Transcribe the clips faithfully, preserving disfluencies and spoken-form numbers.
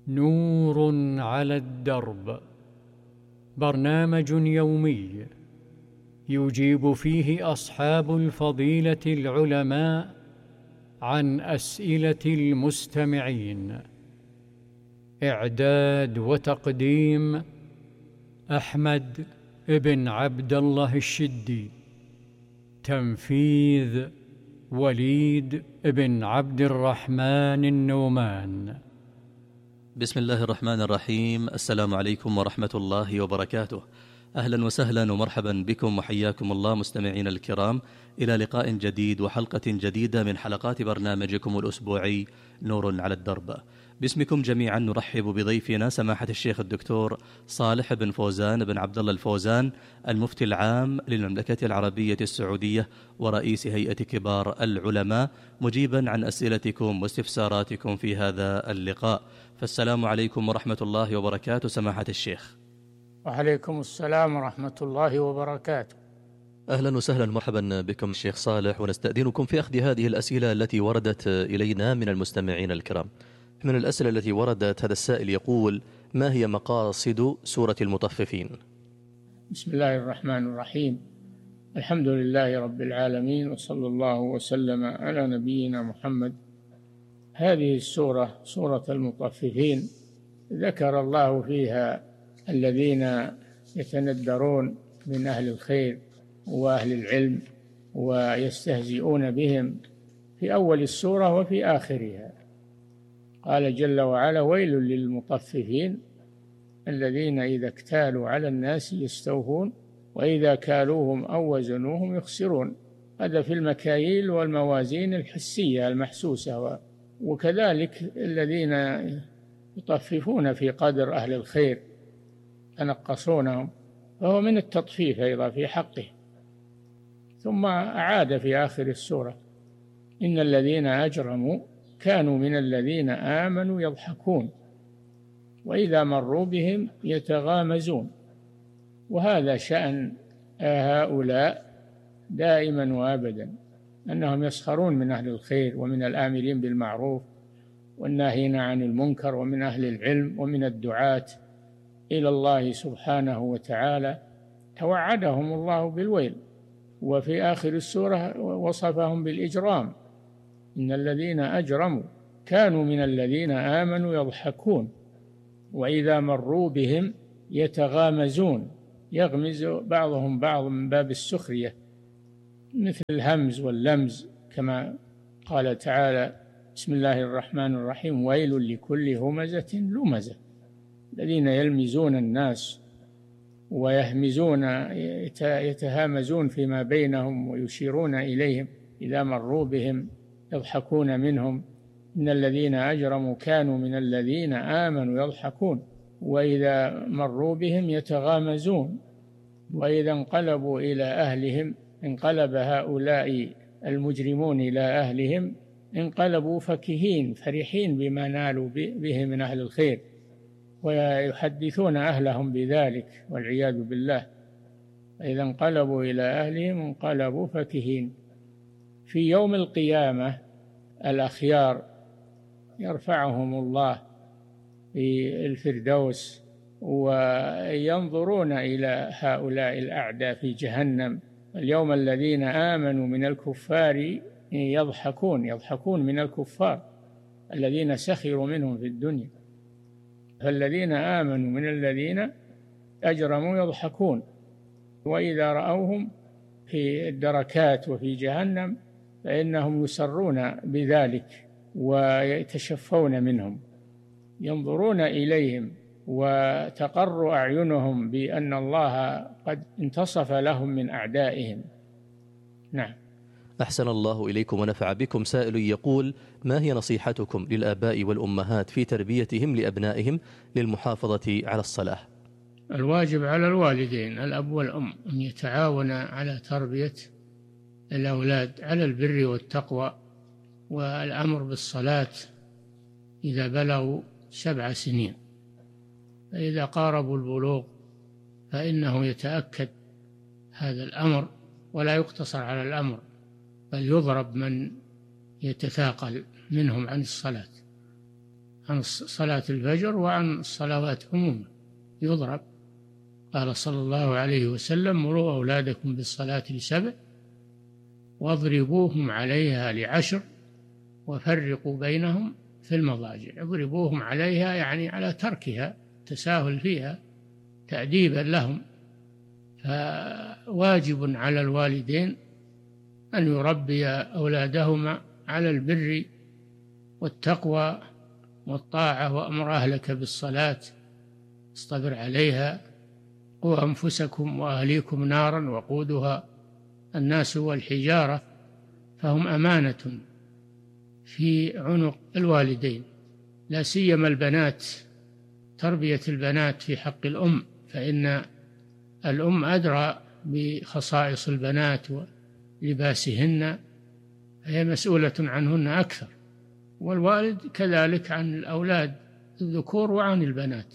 نور على الدرب، برنامج يومي يجيب فيه أصحاب الفضيلة العلماء عن أسئلة المستمعين. إعداد وتقديم أحمد بن عبد الله الشدي. تنفيذ وليد بن عبد الرحمن النومان. بسم الله الرحمن الرحيم. السلام عليكم ورحمة الله وبركاته. أهلا وسهلا ومرحبا بكم وحياكم الله مستمعين الكرام إلى لقاء جديد وحلقة جديدة من حلقات برنامجكم الأسبوعي نور على الدرب. باسمكم جميعا نرحب بضيفنا سماحة الشيخ الدكتور صالح بن فوزان بن عبد الله الفوزان، المفتي العام للمملكة العربية السعودية ورئيس هيئة كبار العلماء، مجيبا عن أسئلتكم واستفساراتكم في هذا اللقاء. فالسلام عليكم ورحمة الله وبركاته سماحة الشيخ. وعليكم السلام ورحمة الله وبركاته. أهلا وسهلا مرحبا بكم الشيخ صالح، ونستأذنكم في أخذ هذه الأسئلة التي وردت إلينا من المستمعين الكرام. من الأسئلة التي وردت هذا السائل يقول: ما هي مقاصد سورة المطففين؟ بسم الله الرحمن الرحيم. الحمد لله رب العالمين، وصلى الله وسلم على نبينا محمد. هذه السورة سورة المطففين ذكر الله فيها الذين يتندرون من أهل الخير وأهل العلم ويستهزئون بهم في أول السورة وفي آخرها. قال جل وعلا: ويل للمطففين الذين إذا اكتالوا على الناس يستوفون وإذا كالوهم أو وزنوهم يخسرون. هذا في المكاييل والموازين الحسية المحسوسة. وكذلك الذين يطففون في قدر أهل الخير ينقصونهم، فهو من التطفيف أيضا في حقه. ثم أعاد في آخر السورة: إن الذين أجرموا كانوا من الذين آمنوا يضحكون وإذا مروا بهم يتغامزون. وهذا شأن هؤلاء دائما وأبدا، أنهم يسخرون من أهل الخير ومن الآمرين بالمعروف والناهين عن المنكر ومن أهل العلم ومن الدعاة إلى الله سبحانه وتعالى. توعدهم الله بالويل. وفي آخر السورة وصفهم بالإجرام: إن الذين أجرموا كانوا من الذين آمنوا يضحكون وإذا مروا بهم يتغامزون. يغمز بعضهم بعض من باب السخرية، مثل الهمز واللمز، كما قال تعالى: بسم الله الرحمن الرحيم: ويل لكل همزة لمزة. الذين يلمزون الناس ويهمزون يتهامزون فيما بينهم ويشيرون إليهم إذا مروا بهم يضحكون منهم. إن الذين أجرموا كانوا من الذين آمنوا يضحكون وإذا مروا بهم يتغامزون وإذا انقلبوا إلى أهلهم انقلب هؤلاء المجرمون إلى أهلهم انقلبوا فكهين فرحين بما نالوا به من أهل الخير، ويحدثون أهلهم بذلك والعياذ بالله. إذا انقلبوا إلى أهلهم انقلبوا فكهين. في يوم القيامة الأخيار يرفعهم الله في الفردوس وينظرون إلى هؤلاء الأعداء في جهنم. اليوم الذين آمنوا من الكفار يضحكون يضحكون من الكفار الذين سخروا منهم في الدنيا. فالذين آمنوا من الذين أجرموا يضحكون وإذا رأوهم في الدركات وفي جهنم فإنهم يسرون بذلك ويتشفون منهم، ينظرون إليهم وتقر أعينهم بأن الله قد انتصف لهم من أعدائهم. نعم. أحسن الله إليكم ونفع بكم. سائل يقول: ما هي نصيحتكم للآباء والأمهات في تربيتهم لأبنائهم للمحافظة على الصلاة؟ الواجب على الوالدين الأب والأم أن يتعاونا على تربية الأولاد على البر والتقوى والأمر بالصلاة إذا بلغوا سبع سنين. فإذا قاربوا البلوغ فإنه يتأكد هذا الأمر ولا يقتصر على الأمر، بل يضرب من يتثاقل منهم عن الصلاة. عن صلاة الفجر وعن الصلوات عموما يضرب. قال صلى الله عليه وسلم: مروا أولادكم بالصلاة لسبع واضربوهم عليها لعشر وفرقوا بينهم في المضاجع. اضربوهم عليها يعني على تركها، تساهل فيها، تأديبا لهم. فواجب على الوالدين أن يربي أولادهما على البر والتقوى والطاعة، وأمر أهلك بالصلاة اصطبر عليها، قوا أنفسكم وأهليكم نارا وقودها الناس والحجارة. فهم أمانة في عنق الوالدين، لا سيما البنات، تربية البنات في حق الأم، فإن الأم أدرى بخصائص البنات ولباسهن، هي مسؤولة عنهن أكثر، والوالد كذلك عن الأولاد الذكور وعن البنات.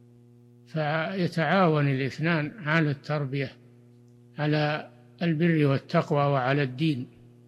فيتعاون الاثنان على التربية على البر والتقوى وعلى الدين.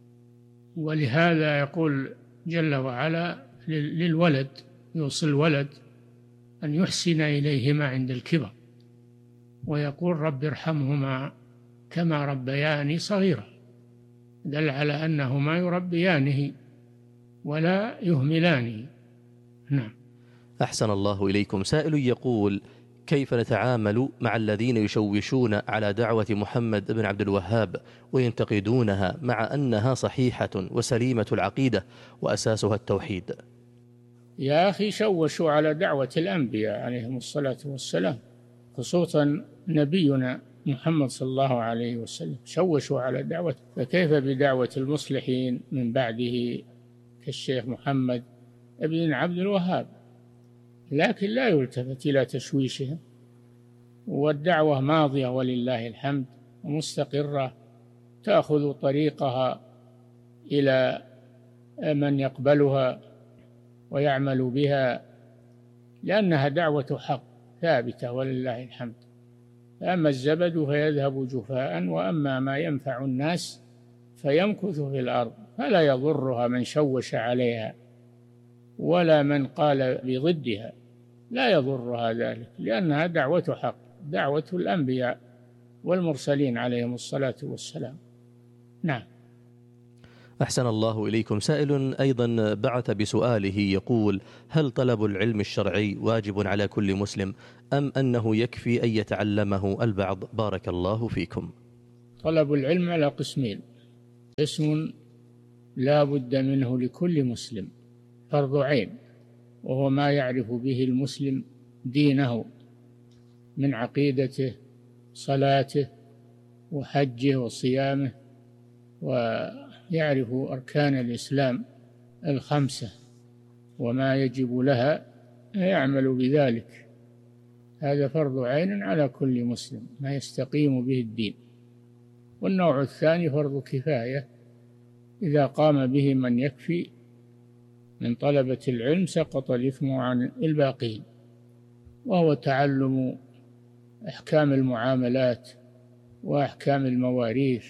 ولهذا يقول جل وعلا للولد، يوصي الولد أن يحسن إليهما عند الكبر، ويقول: رب ارحمهما كما ربياني صغيرا، دل على أنهما يربيانه ولا يهملانه. نعم. أحسن الله إليكم. سائل يقول: كيف نتعامل مع الذين يشوشون على دعوة محمد بن عبد الوهاب وينتقدونها مع أنها صحيحة وسليمة العقيدة وأساسها التوحيد؟ يا أخي، شوشوا على دعوة الأنبياء عليهم الصلاة والسلام، خصوصا نبينا محمد صلى الله عليه وسلم، شوشوا على دعوة، فكيف بدعوة المصلحين من بعده كالشيخ محمد بن عبد الوهاب؟ لكن لا يلتفت إلى تشويشهم، والدعوة ماضية ولله الحمد ومستقرة، تأخذ طريقها إلى من يقبلها ويعمل بها، لأنها دعوة حق ثابتة ولله الحمد. أما الزبد فيذهب جفاء، وأما ما ينفع الناس فيمكث في الأرض، فلا يضرها من شوش عليها ولا من قال بضدها، لا يضرها ذلك، لأنها دعوة حق، دعوة الأنبياء والمرسلين عليهم الصلاة والسلام. نعم. أحسن الله إليكم. سائل أيضا بعث بسؤاله يقول: هل طلب العلم الشرعي واجب على كل مسلم، أم أنه يكفي أن يتعلمه البعض؟ بارك الله فيكم. طلب العلم على قسمين: قسم لا بد منه لكل مسلم، فرض عين، وهو ما يعرف به المسلم دينه من عقيدته، صلاته وحجه وصيامه، ويعرف أركان الإسلام الخمسة وما يجب لها، يعمل بذلك. هذا فرض عين على كل مسلم، ما يستقيم به الدين. والنوع الثاني فرض كفاية، إذا قام به من يكفي من طلبة العلم سقط الإثم عن الباقين، وهو تعلم أحكام المعاملات وأحكام المواريث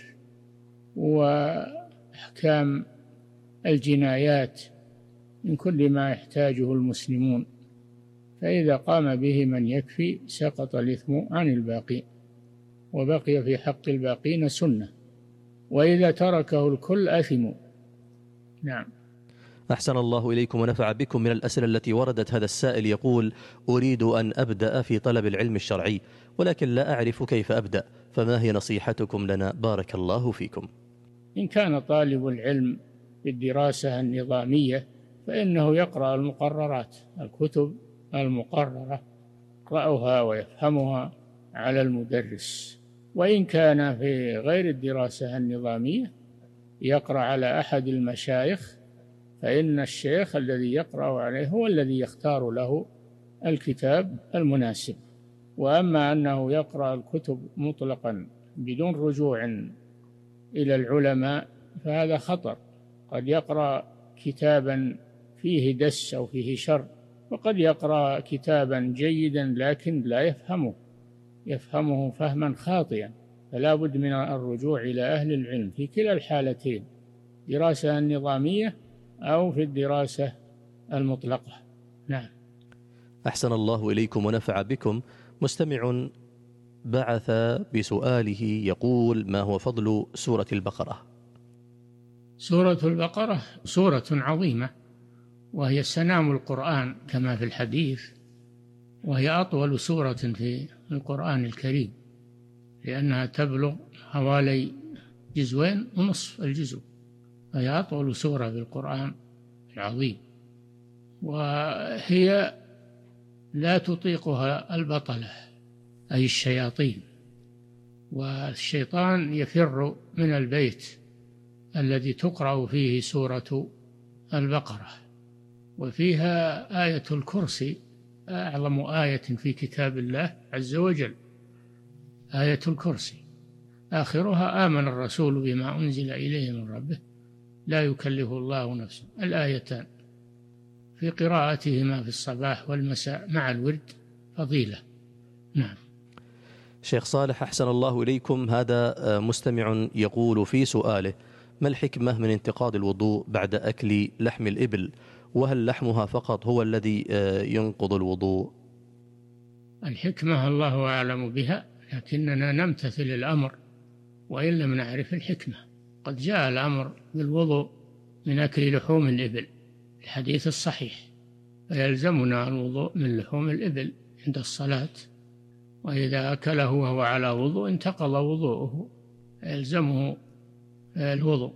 وأحكام الجنايات من كل ما يحتاجه المسلمون، فإذا قام به من يكفي سقط الإثم عن الباقين، وبقي في حق الباقين سنة، وإذا تركه الكل أثموا. نعم. أحسن الله إليكم ونفع بكم. من الأسئلة التي وردت هذا السائل يقول: أريد أن أبدأ في طلب العلم الشرعي، ولكن لا أعرف كيف أبدأ، فما هي نصيحتكم لنا؟ بارك الله فيكم. إن كان طالب العلم بالدراسة النظامية فإنه يقرأ المقررات، الكتب المقررة يقرأها ويفهمها على المدرس. وإن كان في غير الدراسة النظامية يقرأ على أحد المشايخ، فإن الشيخ الذي يقرأ عليه هو الذي يختار له الكتاب المناسب. وأما أنه يقرأ الكتب مطلقا بدون رجوع إلى العلماء فهذا خطر، قد يقرأ كتابا فيه دس أو فيه شر، وقد يقرأ كتابا جيدا لكن لا يفهمه يفهمه فهما خاطئا، فلا بد من الرجوع إلى أهل العلم في كلا الحالتين، دراسة النظامية أو في الدراسة المطلقة. نعم. أحسن الله إليكم ونفع بكم. مستمع بعث بسؤاله يقول: ما هو فضل سورة البقرة؟ سورة البقرة سورة عظيمة، وهي سنام القرآن كما في الحديث، وهي أطول سورة في القرآن الكريم، لأنها تبلغ حوالي جزوين ونصف الجزء، وهي أطول سورة في القرآن العظيم، وهي لا تطيقها البطلة أي الشياطين، والشيطان يفر من البيت الذي تقرأ فيه سورة البقرة. وفيها آية الكرسي، أعظم آية في كتاب الله عز وجل، آية الكرسي، آخرها آمن الرسول بما أنزل إليه من ربه لا يكلف الله نفسا. الآيتان في قراءتهما في الصباح والمساء مع الورد فضيلة. نعم. شيخ صالح أحسن الله إليكم، هذا مستمع يقول في سؤاله: ما الحكمة من انتقاض الوضوء بعد أكل لحم الإبل؟ وهل لحمها فقط هو الذي ينقض الوضوء؟ الحكمة الله أعلم بها، لكننا نمتثل الأمر وإن لم نعرف الحكمة. قد جاء الأمر بالوضوء من أكل لحوم الإبل، الحديث الصحيح، فيلزمنا الوضوء من لحوم الإبل عند الصلاة، وإذا أكله وهو على وضوء انتقض وضوءه، يلزمه الوضوء.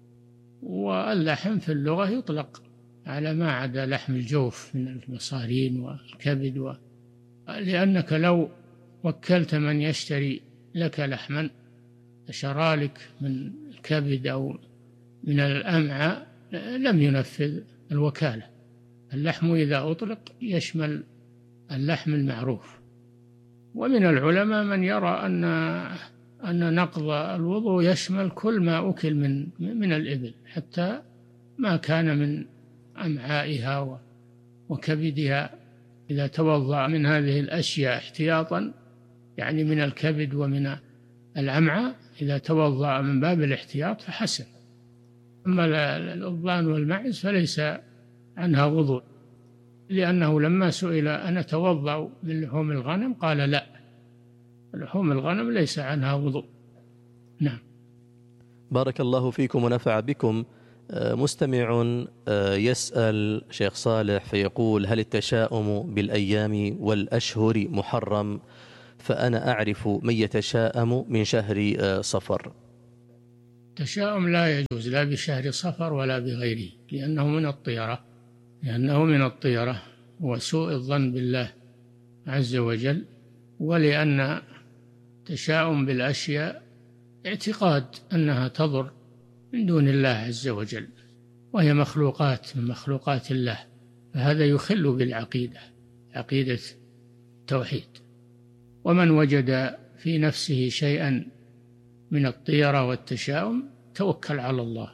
واللحم في اللغة يطلق على ما عدا لحم الجوف من المصارين والكبد و... لأنك لو وكلت من يشتري لك لحما شرى لك من الكبد أو من الأمعاء لم ينفذ الوكالة. اللحم إذا أطلق يشمل اللحم المعروف. ومن العلماء من يرى أن أن نقض الوضوء يشمل كل ما أكل من من الإبل، حتى ما كان من أمعائها وكبدها، إذا توضأ من هذه الأشياء احتياطا، يعني من الكبد ومن الأمعاء، إذا توضأ من باب الاحتياط فحسن. أما الأضبان والمعز فليس عنها وضوء، لأنه لما سئل أنا أتوضأ من لحوم الغنم قال لا، لحوم الغنم ليس عنها وضوء. نعم. بارك الله فيكم ونفع بكم. مستمع يسأل شيخ صالح فيقول: هل التشاؤم بالأيام والأشهر محرم؟ فأنا أعرف من يتشاءم من شهر صفر. التشاؤم لا يجوز لا بشهر صفر ولا بغيره، لأنه من الطيرة لأنه من الطيرة وسوء الظن بالله عز وجل، ولأن التشاؤم بالأشياء اعتقاد أنها تضر من دون الله عز وجل، وهي مخلوقات من مخلوقات الله، فهذا يخل بالعقيدة، عقيدة التوحيد. ومن وجد في نفسه شيئا من الطيرة والتشاؤم توكل على الله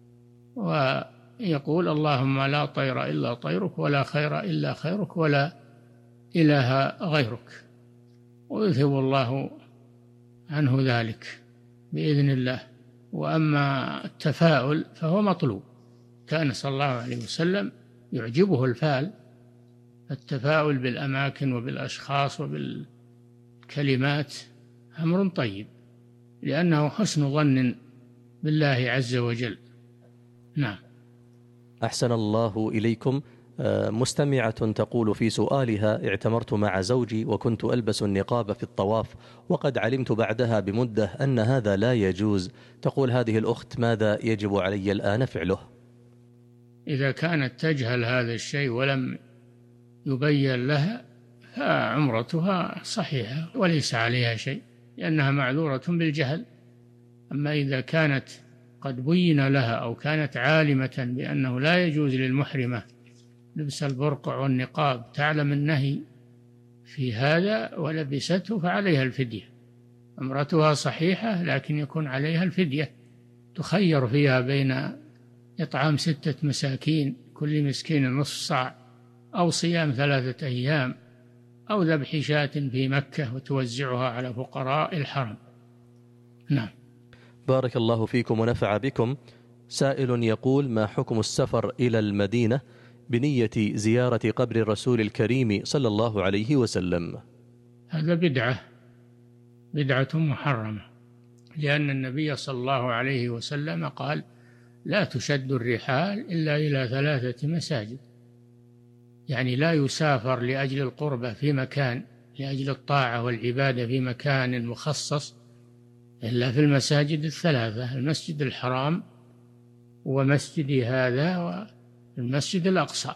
ويقول: اللهم لا طير إلا طيرك، ولا خير إلا خيرك، ولا إله غيرك، ويذهب الله عنه ذلك بإذن الله. وأما التفاؤل فهو مطلوب، كان صلى الله عليه وسلم يعجبه الفال، التفاؤل بالأماكن وبالأشخاص وبالكلمات أمر طيب، لأنه حسن ظن بالله عز وجل. نعم. أحسن الله إليكم. مستمعة تقول في سؤالها: اعتمرت مع زوجي وكنت ألبس النقاب في الطواف، وقد علمت بعدها بمدة أن هذا لا يجوز. تقول هذه الأخت: ماذا يجب علي الآن فعله؟ إذا كانت تجهل هذا الشيء ولم يبين لها فعمرتها صحيحة وليس عليها شيء، لأنها معذورة بالجهل. أما إذا كانت قد بين لها أو كانت عالمة بأنه لا يجوز للمحرمة لبس البرقع والنقاب، تعلم النهي في هذا ولبسته، فعليها الفدية. عمرتها صحيحة لكن يكون عليها الفدية، تخير فيها بين إطعام ستة مساكين كل مسكين نصف صاع، أو صيام ثلاثة أيام، أو ذبح شاة في مكة وتوزعها على فقراء الحرم. نعم. بارك الله فيكم ونفع بكم. سائل يقول: ما حكم السفر إلى المدينة بنية زيارة قبر الرسول الكريم صلى الله عليه وسلم؟ هذا بدعة بدعة محرمة، لأن النبي صلى الله عليه وسلم قال: لا تشد الرحال إلا إلى ثلاثة مساجد، يعني لا يسافر لأجل القربة في مكان، لأجل الطاعة والعبادة في مكان مخصص، إلا في المساجد الثلاثة: المسجد الحرام ومسجدي هذا والمسجد الأقصى.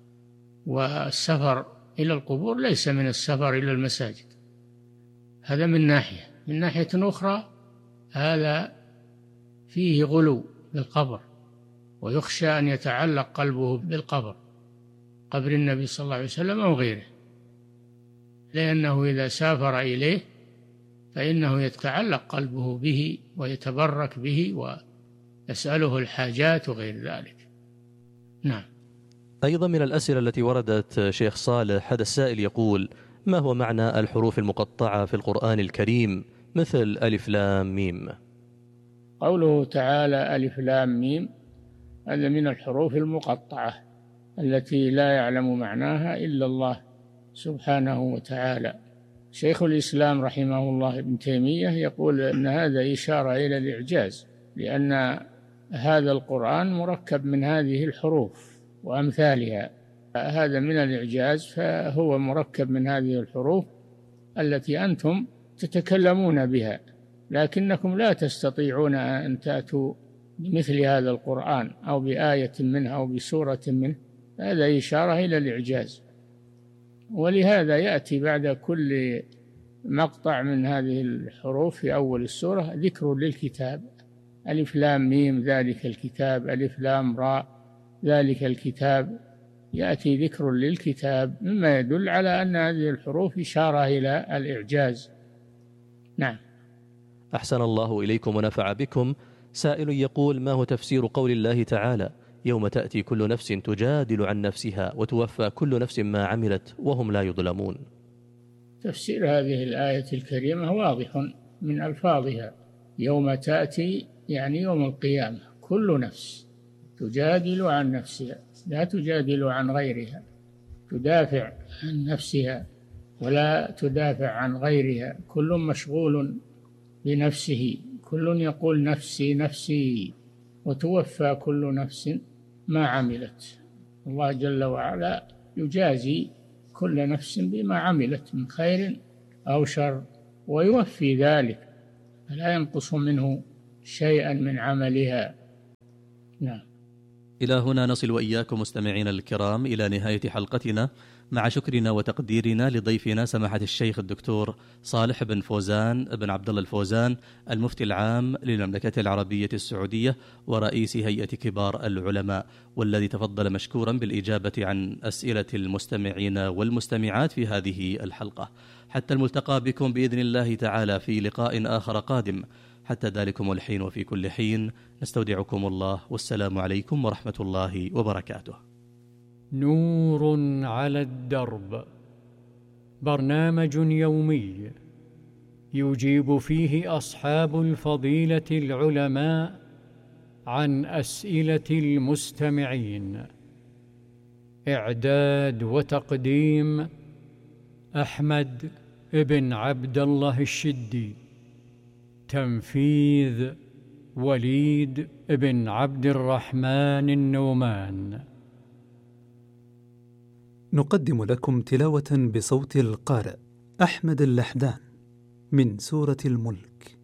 والسفر إلى القبور ليس من السفر إلى المساجد، هذا من ناحية. من ناحية أخرى هذا فيه غلو بالقبر، ويخشى أن يتعلق قلبه بالقبر، قبر النبي صلى الله عليه وسلم أو غيره، لأنه إذا سافر إليه فإنه يتعلق قلبه به ويتبرك به ويسأله الحاجات وغير ذلك. نعم. أيضا من الأسئلة التي وردت شيخ صالح، هذا السائل يقول: ما هو معنى الحروف المقطعة في القرآن الكريم مثل ألف لام ميم؟ قوله تعالى ألف لام ميم هذا من الحروف المقطعة التي لا يعلم معناها إلا الله سبحانه وتعالى. شيخ الإسلام رحمه الله ابن تيمية يقول أن هذا إشارة إلى الإعجاز، لأن هذا القرآن مركب من هذه الحروف وأمثالها، هذا من الإعجاز، فهو مركب من هذه الحروف التي أنتم تتكلمون بها، لكنكم لا تستطيعون أن تأتوا بمثل هذا القرآن أو بآية منه أو بسورة منه، هذا إشارة إلى الإعجاز. ولهذا يأتي بعد كل مقطع من هذه الحروف في أول السورة ذكر للكتاب: ألف لام ميم ذلك الكتاب، ألف لام راء ذلك الكتاب، يأتي ذكر للكتاب، مما يدل على أن هذه الحروف إشارة إلى الإعجاز. نعم. أحسن الله إليكم ونفع بكم. سائل يقول: ما هو تفسير قول الله تعالى: يوم تأتي كل نفس تجادل عن نفسها وتوفى كل نفس ما عملت وهم لا يظلمون؟ تفسير هذه الآية الكريمة واضح من ألفاظها: يوم تأتي يعني يوم القيامة، كل نفس تجادل عن نفسها، لا تجادل عن غيرها، تدافع عن نفسها ولا تدافع عن غيرها، كل مشغول بنفسه، كل يقول نفسي نفسي، وتوفى كل نفس ما عملت. الله جل وعلا يجازي كل نفس بما عملت من خير أو شر، ويوفي ذلك، فلا ينقص منه شيئا من عملها. نعم. إلى هنا نصل وإياكم مستمعين الكرام إلى نهاية حلقتنا، مع شكرنا وتقديرنا لضيفنا سماحة الشيخ الدكتور صالح بن فوزان بن عبد الله الفوزان، المفتي العام للمملكة العربية السعودية ورئيس هيئة كبار العلماء، والذي تفضل مشكورا بالإجابة عن أسئلة المستمعين والمستمعات في هذه الحلقة. حتى الملتقى بكم بإذن الله تعالى في لقاء آخر قادم. حتى ذلكم الحين وفي كل حين نستودعكم الله، والسلام عليكم ورحمة الله وبركاته. نور على الدرب، برنامج يومي يجيب فيه أصحاب الفضيلة العلماء عن أسئلة المستمعين. إعداد وتقديم أحمد بن عبد الله الشدي. تنفيذ وليد بن عبد الرحمن النومان. نقدم لكم تلاوة بصوت القارئ أحمد اللحدان من سورة الملك.